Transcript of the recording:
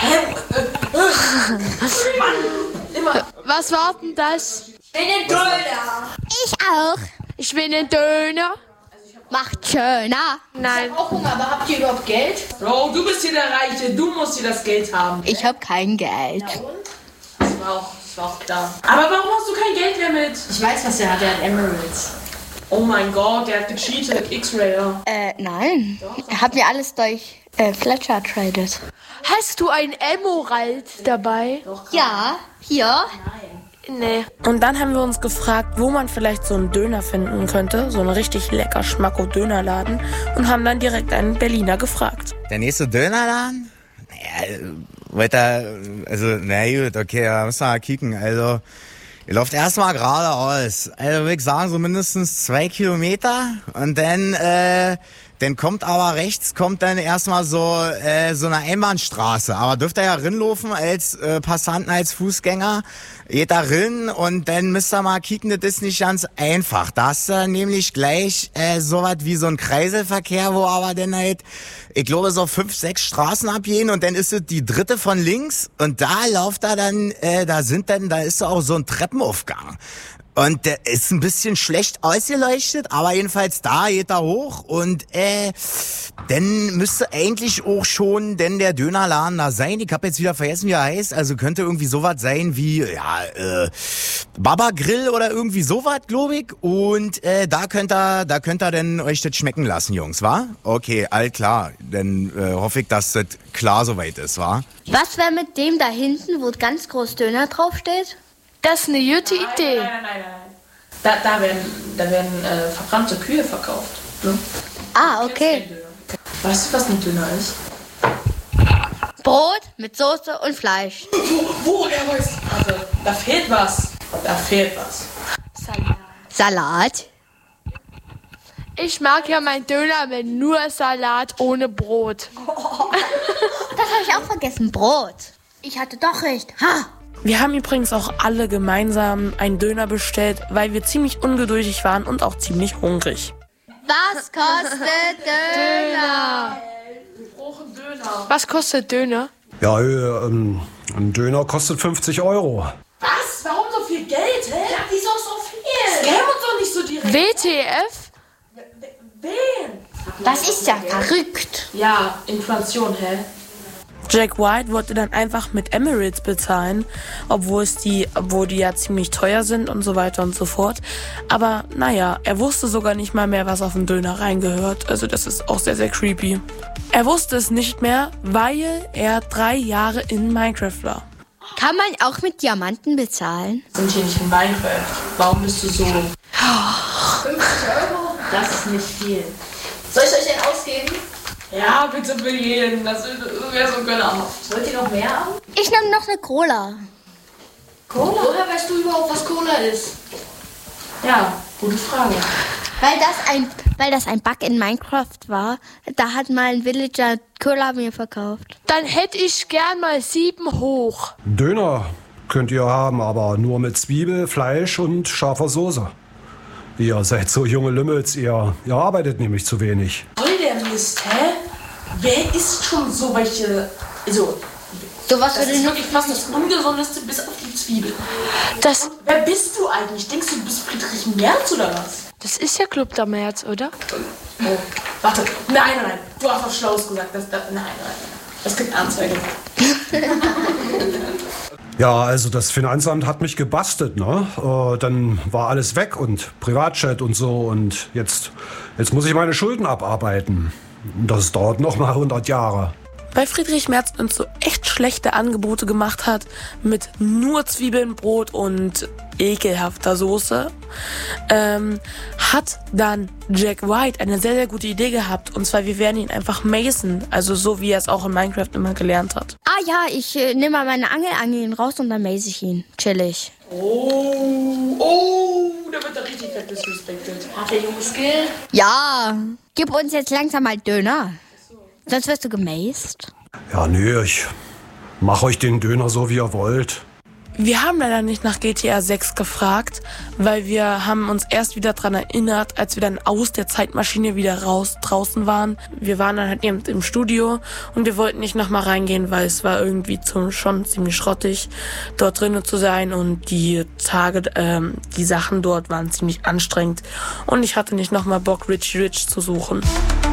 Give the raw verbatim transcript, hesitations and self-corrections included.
Hä? Mann, immer. Was war denn das? Ich will den Döner. Ich auch. Ich will einen Döner. Macht schöner. Nein. Ich hab auch Hunger, aber habt ihr überhaupt Geld? Bro, du bist hier der Reiche, du musst hier das Geld haben. Ich hab kein Geld. Das war auch, das war auch klar. Aber warum hast du kein Geld mehr mit? Ich weiß, was er hat. Er hat Emeralds. Oh mein Gott, der hat gecheatet. X-Rayer. Äh, nein. Er hat mir alles durch äh, Fletcher tradet. Hast du ein Emerald dabei? Ja, hier. Nee. Und dann haben wir uns gefragt, wo man vielleicht so einen Döner finden könnte, so einen richtig lecker Schmacko-Dönerladen, und haben dann direkt einen Berliner gefragt. Der nächste Dönerladen? Naja, weiter, also, na gut, okay, da müssen wir mal kicken. Also, ihr lauft erstmal geradeaus. Also, würde ich sagen, so mindestens zwei Kilometer. Und dann, äh, dann kommt aber rechts, kommt dann erstmal so, äh, so eine Einbahnstraße. Aber dürft ihr ja rinlaufen als äh, Passanten, als Fußgänger. Geht da rin und dann müsst ihr mal kicken, das ist nicht ganz einfach. Da hast du nämlich gleich äh, so was wie so ein Kreiselverkehr, wo aber dann halt, ich glaube, so fünf, sechs Straßen abgehen und dann ist es die dritte von links und da lauft da dann, äh, da sind dann, da ist auch so ein Treppenaufgang. Und der ist ein bisschen schlecht ausgeleuchtet, aber jedenfalls da geht er hoch und äh, dann müsste eigentlich auch schon denn der Dönerladen da sein. Ich habe jetzt wieder vergessen, wie er heißt. Also könnte irgendwie sowas sein wie ja äh, Baba Grill oder irgendwie sowas, glaube ich. Und äh, da könnt ihr, da könnt ihr denn euch das schmecken lassen, Jungs, wa? Okay, all klar. Dann äh, hoffe ich, dass das klar soweit ist, wa? Was wäre mit dem da hinten, wo ganz groß Döner draufsteht? Das ist eine gute Idee. Nein, nein, nein, nein. Da, da werden, da werden äh, verbrannte Kühe verkauft. Ne? Ah, okay. Weißt du, was ein Döner ist? Brot mit Soße und Fleisch. Wo, woher weißt du? Also, da fehlt was. Da fehlt was. Salat. Salat. Ich mag ja meinen Döner mit nur Salat ohne Brot. Das habe ich auch vergessen. Brot. Ich hatte doch recht. Ha! Wir haben übrigens auch alle gemeinsam einen Döner bestellt, weil wir ziemlich ungeduldig waren und auch ziemlich hungrig. Was kostet Döner? Wir brauchen Döner. Was kostet Döner? Ja, äh, ähm, ein Döner kostet fünfzig Euro. Was? Warum so viel Geld, hä? Ja, wieso so viel? Scam uns doch nicht so direkt. W T F? Wen? Das ist ja verrückt. Ja, Inflation, hä? Jack White wollte dann einfach mit Emeralds bezahlen, obwohl es die, obwohl die ja ziemlich teuer sind und so weiter und so fort. Aber naja, er wusste sogar nicht mal mehr, was auf den Döner reingehört. Also das ist auch sehr, sehr creepy. Er wusste es nicht mehr, weil er drei Jahre in Minecraft war. Kann man auch mit Diamanten bezahlen? Sind hier nicht in Minecraft. Warum bist du so? fünfzig Euro? Das ist nicht viel. Soll ich euch denn ausgeben? Ja, bitte für jeden. Das wäre so gönnerhaft. Wollt ihr noch mehr haben? Ich nehme noch eine Cola. Cola? Woher weißt du überhaupt, was Cola ist? Ja, gute Frage. Weil das ein, weil das ein Bug in Minecraft war. Da hat mal ein Villager Cola mir verkauft. Dann hätte ich gern mal sieben hoch. Döner könnt ihr haben, aber nur mit Zwiebel, Fleisch und scharfer Soße. Ihr seid so junge Lümmels, ihr, ihr arbeitet nämlich zu wenig. Voll der Mist, hä? Wer isst schon so welche... Also, So was das würde ist ich wirklich fast das Ungesundeste bis auf die Zwiebel. Das, Wer bist du eigentlich? Denkst du, du bist Friedrich Merz oder was? das ist ja Club der März, oder? Oh, warte. Nein, nein, nein. Du hast was Schlaues gesagt. Das, das, nein, nein, nein. Das gibt Anzeige. Ja, also das Finanzamt hat mich gebastelt, ne? Äh, dann war alles weg und Privatchat und so und jetzt, jetzt muss ich meine Schulden abarbeiten. Das dauert noch mal hundert Jahre. Weil Friedrich Merz uns so echt schlechte Angebote gemacht hat mit nur Zwiebeln, Brot und ekelhafter Soße, ähm, hat dann Jack White eine sehr, sehr gute Idee gehabt. Und zwar, wir werden ihn einfach macen, also so wie er es auch in Minecraft immer gelernt hat. Ah ja, ich äh, nehme mal meine Angel, angel ihn raus und dann maze ich ihn. Chillig. Oh, oh, da wird er richtig fett disrespected. Hat der Junge Skill? Ja, gib uns jetzt langsam mal Döner. Sonst wirst du gemazed. Ja, nö, ich mach euch den Döner so, wie ihr wollt. Wir haben leider nicht nach G T A sechs gefragt, weil wir haben uns erst wieder dran erinnert, als wir dann aus der Zeitmaschine wieder raus draußen waren. Wir waren dann halt eben im Studio und wir wollten nicht nochmal reingehen, weil es war irgendwie zum, schon ziemlich schrottig, dort drinnen zu sein und die Tage, ähm, die Sachen dort waren ziemlich anstrengend und ich hatte nicht nochmal Bock, Richie Rich zu suchen.